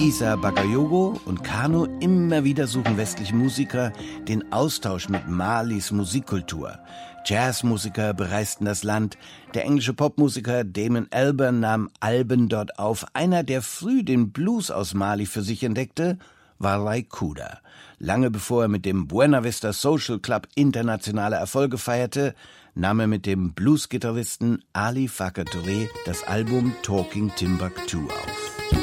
Issa Bakayoko und Kano immer wieder suchen westliche Musiker den Austausch mit Malis Musikkultur. Jazzmusiker bereisten das Land. Der englische Popmusiker Damon Albarn nahm Alben dort auf. Einer, der früh den Blues aus Mali für sich entdeckte, war Ry Cooder. Lange bevor er mit dem Buena Vista Social Club internationale Erfolge feierte, nahm er mit dem Blues-Gitarristen Ali Farka Touré das Album Talking Timbuktu auf.